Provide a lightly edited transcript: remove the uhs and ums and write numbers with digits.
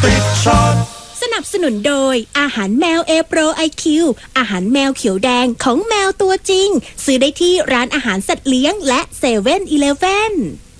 ติดช็อตสนับสนุนโดยอาหารแมวเอโปรไอคิวอาหารแมวเขียวแดงของแมวตัวจริงซื้อได้ที่ร้านอาหารสัตว์เลี้ยงและ7-Eleven